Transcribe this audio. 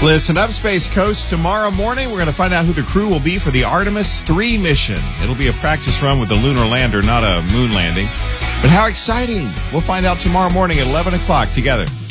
Listen up, Space Coast. Tomorrow morning, we're going to find out who the crew will be for the Artemis 3 mission. It'll be a practice run with the lunar lander, not a moon landing. But how exciting! We'll find out tomorrow morning at 11 o'clock together.